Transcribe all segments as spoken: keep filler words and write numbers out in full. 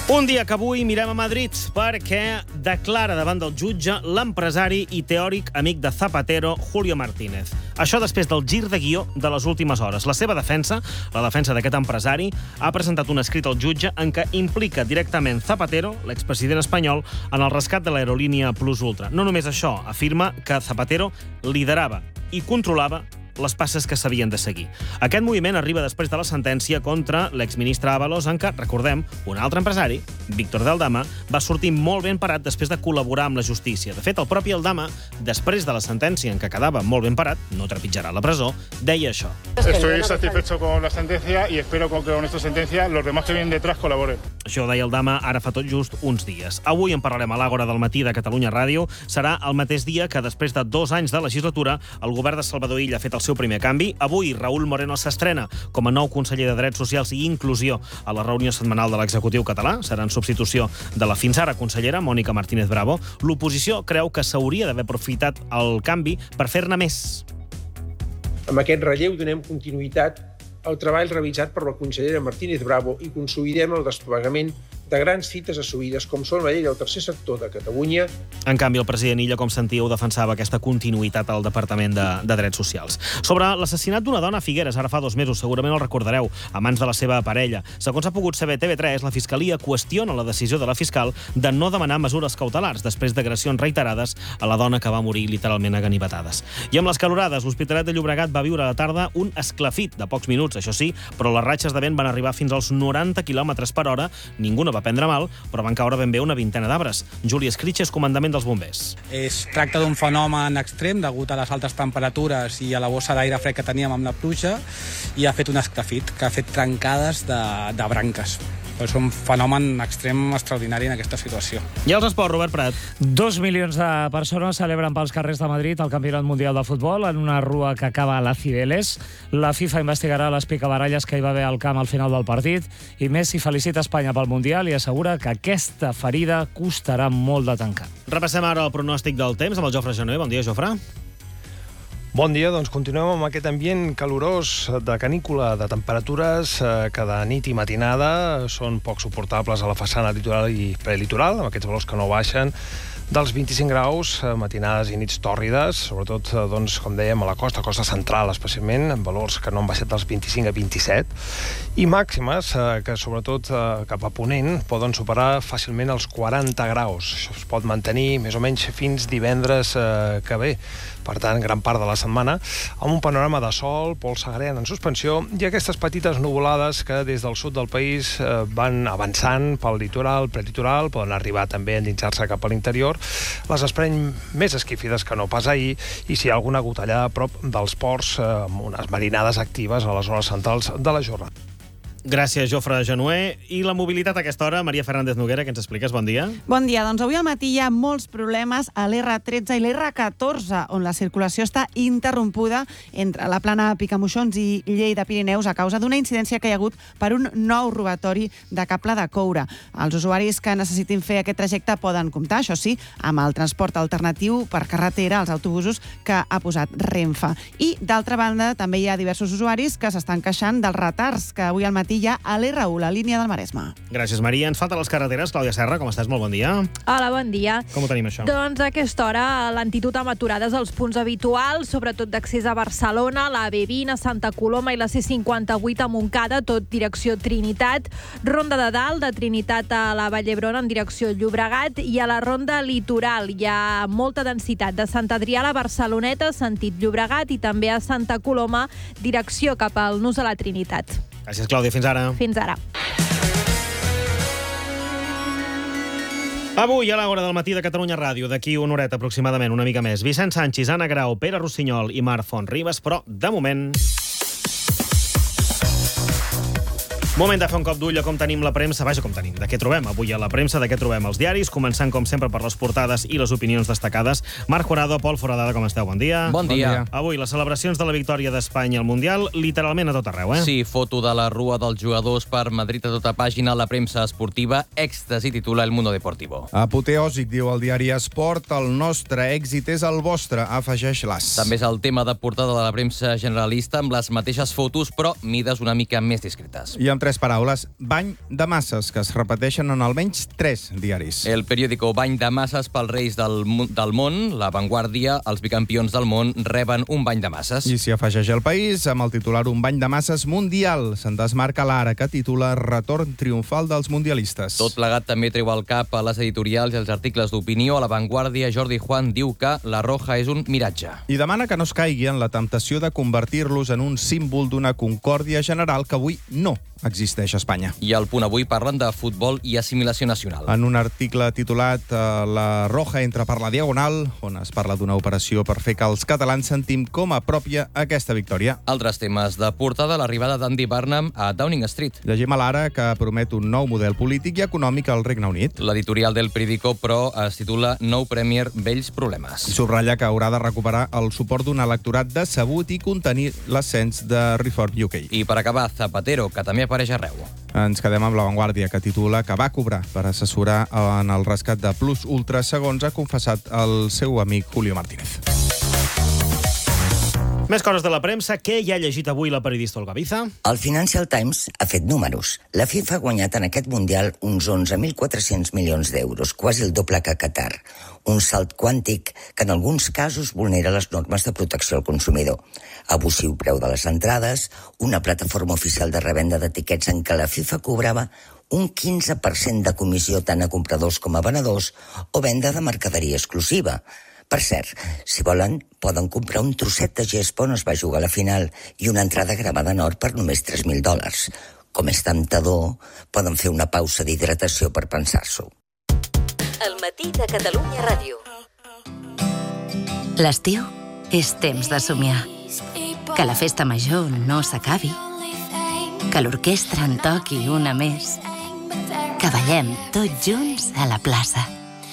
Un dia que avui mirem a Madrid perquè declara davant del jutge l'empresari i teòric amic de Zapatero, Julio Martínez. Això després del gir de guió de les últimes hores. La seva defensa, la defensa d'aquest empresari, ha presentat un escrit al jutge en què implica directament Zapatero, l'expresident espanyol, en el rescat de l'aerolínia Plus Ultra. No només això, afirma que Zapatero liderava i controlava les passes que s'havien de seguir. Aquest moviment arriba després de la sentència contra l'exministre Ábalos, en què, recordem, un altre empresari, Víctor de Aldama, va sortir molt ben parat després de col·laborar amb la justícia. De fet, el propi Aldama, després de la sentència en què quedava molt ben parat, no trepitjarà la presó, deia això. Estoy satisfecho con la sentencia y espero que con esta sentencia los demás que vienen detrás colaboren. Això deia Aldama ara fa tot just uns dies. Avui en parlarem a l'Àgora del matí de Catalunya Ràdio. Serà el mateix dia que, després de dos anys de legislatura, el govern de Salvador Illa ha fet el seu primer canvi. Avui, Raúl Moreno s'estrena com a nou conseller de Drets Socials i Inclusió a la reunió setmanal de l'executiu català. Serà en substitució de la fins ara consellera, Mònica Martínez Bravo. L'oposició creu que s'hauria d'haver aprofitat el canvi per fer-ne més. Amb aquest relleu donem continuïtat al treball realitzat per la consellera Martínez Bravo i consolidem el desplegament de grans fites assumides, com són la llei del tercer sector de Catalunya. En canvi, el president Illa, com sentíeu, defensava aquesta continuïtat al Departament de, de Drets Socials. Sobre l'assassinat d'una dona a Figueres, ara fa dos mesos, segurament el recordareu, a mans de la seva parella. Segons ha pogut saber T V tres, la Fiscalia qüestiona la decisió de la fiscal de no demanar mesures cautelars després d'agressions reiterades a la dona que va morir literalment a ganivetades. I amb les calorades, l'Hospitalet de Llobregat va viure a la tarda un esclafit de pocs minuts, això sí, però les ratxes de vent van arribar fins als noranta quilòmetres per hora. Ningú no va prendre mal, però van caure ben bé una vintena d'arbres. Juli Escritxes, comandament dels bombers. Es tracta d'un fenomen extrem degut a les altes temperatures i a la bossa d'aire fred que teníem amb la pluja, i ha fet un esclafit que ha fet trencades de, de branques. És un fenomen extrem extraordinari en aquesta situació. I els esports, Robert Prat. Dos milions de persones celebren pels carrers de Madrid el Campionat Mundial de Futbol en una rua que acaba a la Cibeles. La FIFA investigarà les picabaralles que hi va haver al camp al final del partit i Messi felicita Espanya pel Mundial i assegura que aquesta ferida costarà molt de tancar. Repassem ara el pronòstic del temps amb el Jofre Genoé. Bon dia, Jofre. Bon dia, doncs continuem amb aquest ambient calorós de canícula, de temperatures eh, que de nit i matinada són poc suportables a la façana litoral i prelitoral, amb aquests valors que no baixen dels vint-i-cinc graus, eh, matinades i nits tòrrides, sobretot, eh, doncs, com dèiem, a la costa, costa central especialment, amb valors que no han baixat dels vint-i-cinc a vint-i-set, i màximes eh, que, sobretot, eh, cap a ponent, poden superar fàcilment els quaranta graus. Això es pot mantenir més o menys fins divendres eh, que ve. Per tant, gran part de la setmana, amb un panorama de sol, pols agreen en suspensió i aquestes petites nuvolades que des del sud del país eh, van avançant pel litoral, prelitoral, poden arribar també a endinsar-se cap a l'interior. Les esperem més esquifides que no pas ahir i si hi ha alguna gotellada a prop dels ports, eh, amb unes marinades actives a les hores centrals de la jornada. Gràcies, Jofre Genoé. I la mobilitat a aquesta hora, Maria Fernández Noguera, que ens expliques? Bon dia. Bon dia. Doncs avui al matí hi ha molts problemes a l'R tretze i l'R catorze, on la circulació està interrompuda entre la plana Picamoixons i Lleida-Pirineus a causa d'una incidència que hi ha hagut per un nou robatori de cable de coure. Els usuaris que necessitin fer aquest trajecte poden comptar, això sí, amb el transport alternatiu per carretera, els autobusos que ha posat Renfe. I, d'altra banda, també hi ha diversos usuaris que s'estan queixant dels retards que avui al matí hi ha a l'R u, la línia del Maresme. Gràcies, Maria. Ens falten les carreteres. Clàudia Serra, com estàs? Molt bon dia. Hola, bon dia. Com ho tenim, això? Doncs a aquesta hora l'antitud amb aturades als punts habituals, sobretot d'accés a Barcelona, la B vint a Santa Coloma i la C cinquanta-vuit a Montcada, tot direcció Trinitat, Ronda de Dalt de Trinitat a la Vall d'Hebron en direcció Llobregat, i a la Ronda Litoral hi ha molta densitat de Sant Adrià a la Barceloneta, sentit Llobregat, i també a Santa Coloma, direcció cap al Nus a la Trinitat. Gràcies, Clàudia. Fins ara. Fins ara. Avui, a l'Hora del matí de Catalunya Ràdio, d'aquí una horeta aproximadament, una mica més, Vicent Sanchis, Anna Grau, Pere Rossinyol i Marc Font-Ribas, però, de moment... Moment de fer un cop d'ull a com tenim la premsa, vaja, com tenim, de què trobem avui a la premsa, de què trobem els diaris, començant, com sempre, per les portades i les opinions destacades. Marc Jurado, Pol Foradada, com esteu? Bon dia. Bon dia. Avui, les celebracions de la victòria d'Espanya al Mundial, literalment a tot arreu, eh? Sí, foto de la rua dels jugadors per Madrid a tota pàgina, la premsa esportiva, èxtasi titula El Mundo Deportivo. Apoteòsic, diu el diari Esport, el nostre èxit és el vostre, afegeix l'As. També és el tema de portada de la premsa generalista, amb les mateixes fotos, però mides una mica més discretes. I amb tres paraules, bany de masses, que es repeteixen en almenys tres diaris. El periòdico Bany de masses pels reis del, del món, La Vanguardia, els bicampions del món reben un bany de masses. I s'hi afegeix El País, amb el titular Un bany de masses mundial. Se'n desmarca l'Ara, que titula Retorn triomfal dels mundialistes. Tot plegat també treu al cap a les editorials i els articles d'opinió. A La Vanguardia, Jordi Juan diu que la roja és un miratge. I demana que no es caigui en la temptació de convertir-los en un símbol d'una concòrdia general que avui no existeix a Espanya. I al Punt Avui parlen de futbol i assimilació nacional. En un article titulat eh, La roja entra per la diagonal, on es parla d'una operació per fer que els catalans sentim com a pròpia aquesta victòria. Altres temes de portada, l'arribada d'Andy Burnham a Downing Street. Llegim a l'Ara que promet un nou model polític i econòmic al Regne Unit. L'editorial del periòdico, però, es titula Nou Premier, vells problemes. I subratlla que haurà de recuperar el suport d'un electorat decebut i contenir l'ascens de Reform U K. I per acabar, Zapatero, que també apareix arreu. Ens quedem amb La Vanguardia, que titula que va cobrar per assessorar en el rescat de Plus Ultra, segons ha confessat el seu amic Julio Martínez. Més coses de la premsa. Què hi ha llegit avui la periodista Olga Biza? El Financial Times ha fet números. La FIFA ha guanyat en aquest Mundial uns onze mil quatre-cents milions d'euros, quasi el doble que Qatar. Un salt quàntic que en alguns casos vulnera les normes de protecció al consumidor. Abusiu preu de les entrades, una plataforma oficial de revenda d'etiquets en què la FIFA cobrava un quinze per cent de comissió tant a compradors com a venedors o venda de mercaderia exclusiva. Per cert, si volen, poden comprar un trosset de gespa on es va jugar a la final i una entrada gravada en or per només tres mil dòlars. Com és temptador, poden fer una pausa d'hidratació per pensar-s'ho. El matí de Catalunya Ràdio. L'estiu és temps de somiar. Que la festa major no s'acabi. Que l'orquestra en toqui una més. Que ballem tots junts a la plaça.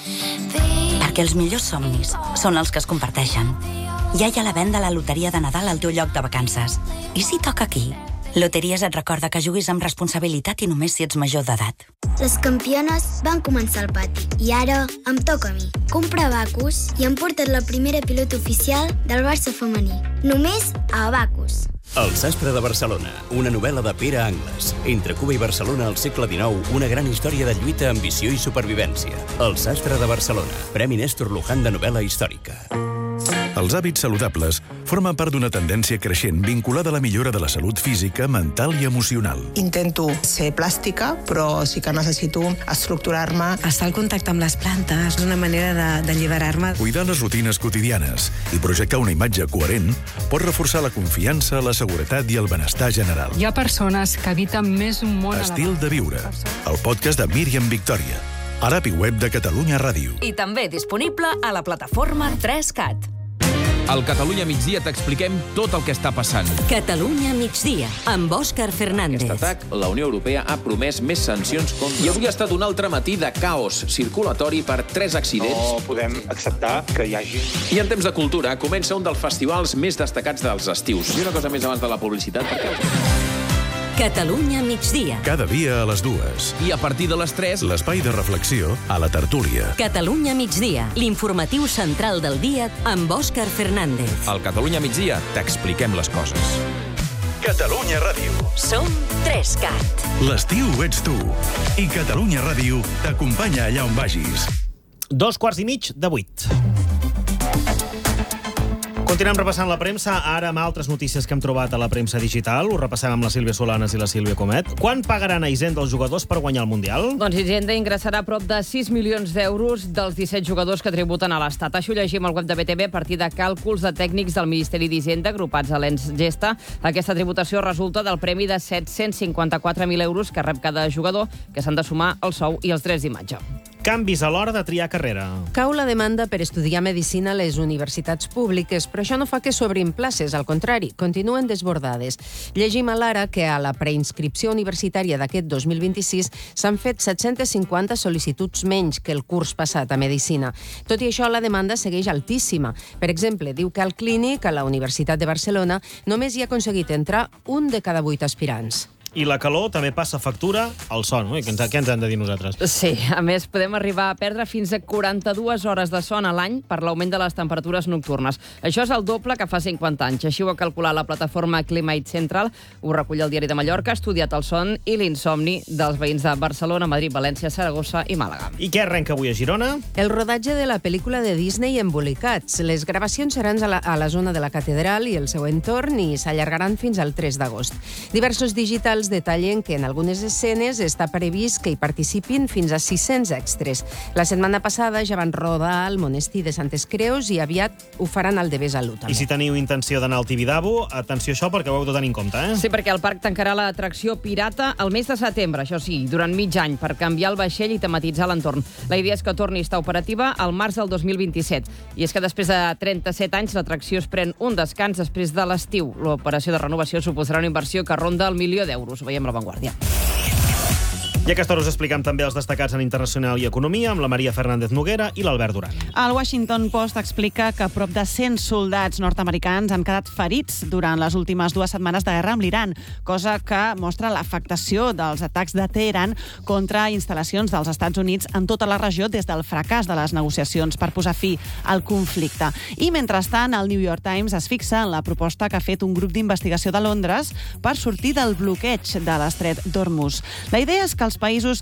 Perquè els millors somnis són els que es comparteixen. Ja hi ha a la venda la loteria de Nadal al teu lloc de vacances. I si toca aquí? Loteries et recorda que juguis amb responsabilitat i només si ets major d'edat. Les campiones van començar al pati i ara em toca a mi. Comprar Abacus i hem portat la primera pilota oficial del Barça femení. Només a Abacus. El sastre de Barcelona, una novel·la de Pere Angles. Entre Cuba i Barcelona al segle dinou, una gran història de lluita, ambició i supervivència. El sastre de Barcelona, Premi Néstor Luján de novel·la històrica. Els hàbits saludables formen part d'una tendència creixent vinculada a la millora de la salut física, mental i emocional. Intento ser plàstica, però sí que necessito estructurar-me. Estar al contacte amb les plantes és una manera d'alliberar-me. Cuidar les rutines quotidianes i projectar una imatge coherent pot reforçar la confiança, la seguretat i el benestar general. Hi ha persones que habiten més un món Estil de viure, el podcast de Míriam Victòria, a l'app i web de Catalunya Ràdio. I també disponible a la plataforma tres cat. Al Catalunya Migdia t'expliquem tot el que està passant. Catalunya Migdia, amb Òscar Fernández. Aquest atac, la Unió Europea ha promès més sancions contra... I avui ha estat un altre matí de caos circulatori per tres accidents. No podem acceptar que hi hagi... I en temps de cultura comença un dels festivals més destacats dels estius. I una cosa més abans de la publicitat, perquè... Catalunya Migdia. Cada dia a les dues. I a partir de les tres... L'espai de reflexió a la tertúlia. Catalunya Migdia, l'informatiu central del dia amb Òscar Fernández. Al Catalunya Migdia t'expliquem les coses. Catalunya Ràdio. Som tres cat. L'estiu ets tu. I Catalunya Ràdio t'acompanya allà on vagis. Dos quarts i mig de vuit. Continuem repassant la premsa, ara amb altres notícies que hem trobat a la premsa digital. Ho repassem amb la Sílvia Solanes i la Sílvia Comet. Quan pagaran a Hisenda els jugadors per guanyar el Mundial? Doncs Hisenda ingressarà prop de sis milions d'euros dels disset jugadors que tributen a l'Estat. Això ho llegim al web de B T V a partir de càlculs de tècnics del Ministeri d'Hisenda, agrupats a l'Ens Gesta. Aquesta tributació resulta del premi de set-cents cinquanta-quatre mil euros que rep cada jugador, que s'han de sumar el sou i els drets d'imatge. Canvis a l'hora de triar carrera. Cau la demanda per estudiar medicina a les universitats públiques, però això no fa que s'obrin places, al contrari, continuen desbordades. Llegim a l'Ara que a la preinscripció universitària d'aquest dos mil vint-i-sis s'han fet set-cents cinquanta sol·licituds menys que el curs passat a Medicina. Tot i això, la demanda segueix altíssima. Per exemple, diu que al Clínic, a la Universitat de Barcelona, només hi ha aconseguit entrar un de cada vuit aspirants. I la calor també passa factura al son, oi? Què ens, què ens han de dir nosaltres? Sí, a més, podem arribar a perdre fins a quaranta-dues hores de son a l'any per l'augment de les temperatures nocturnes. Això és el doble que fa cinquanta anys. Així ho ha calculat la plataforma Climate Central, ho recull el Diari de Mallorca, ha estudiat el son i l'insomni dels veïns de Barcelona, Madrid, València, Saragossa i Màlaga. I què arrenca avui a Girona? El rodatge de la pel·lícula de Disney Embolicats. Les gravacions seran a la, a la zona de la catedral i el seu entorn i s'allargaran fins al tres d'agost. Diversos digitals detallen que en algunes escenes està previst que hi participin fins a sis-cents extras. La setmana passada ja van rodar al monestir de Santes Creus i aviat ho faran al de Besalú. I si teniu intenció d'anar al Tibidabo, atenció a això perquè ho heu de tenir en compte, eh? Sí, perquè el parc tancarà l'atracció Pirata el mes de setembre, això sí, durant mig any, per canviar el vaixell i tematitzar l'entorn. La idea és que torni a estar operativa al març del dos mil vint-i-set. I és que després de trenta-set anys l'atracció es pren un descans després de l'estiu. L'operació de renovació suposarà una inversió que ronda el milió d'euros. Ho veiem a La Vanguardia. I a aquesta hora us explicam també els destacats en internacional i economia amb la Maria Fernández Noguera i l'Albert Duran. El Washington Post explica que prop de cent soldats nord-americans han quedat ferits durant les últimes dues setmanes de guerra amb l'Iran, cosa que mostra l'afectació dels atacs de Teheran contra instal·lacions dels Estats Units en tota la regió des del fracàs de les negociacions per posar fi al conflicte. I, mentrestant, el New York Times es fixa en la proposta que ha fet un grup d'investigació de Londres per sortir del bloqueig de l'estret d'Hormuz. La idea és que els països